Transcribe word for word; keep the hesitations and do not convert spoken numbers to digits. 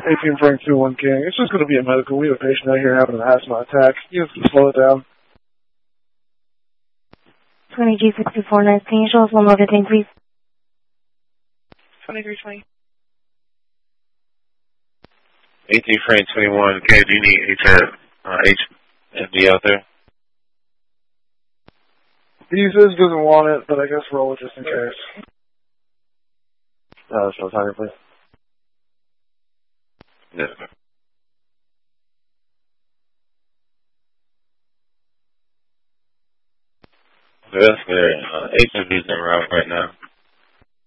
eighteen Frank two one King. It's just going to be a medical. We have a patient out here having an asthma attack. You have to slow it down. twenty G sixty-four, nice. Can you show us one more thing, please? twenty-three twenty. eighteen Frank twenty-one K, do you need H, uh, H M D out there? He says doesn't want it, but I guess roll it just in case. Uh, so time, please. Yes. That's good. Uh, H M D's in route right now.